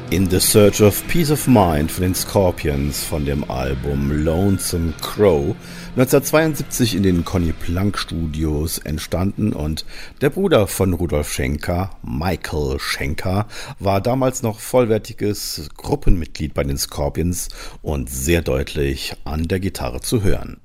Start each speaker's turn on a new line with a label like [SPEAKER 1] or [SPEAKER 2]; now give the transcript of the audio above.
[SPEAKER 1] In the Search of Peace of Mind von den Scorpions von dem Album Lonesome Crow, 1972 in den Conny Plank Studios entstanden, und der Bruder von Rudolf Schenker, Michael Schenker, war damals noch vollwertiges Gruppenmitglied bei den Scorpions und sehr deutlich an der Gitarre zu hören.